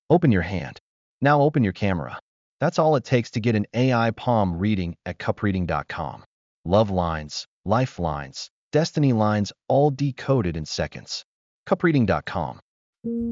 Open your hand. Now open your camera. That's all it takes to get an AI palm reading at cupreading.com. Love lines, lifelines, destiny lines, all decoded in seconds. Cupreading.com.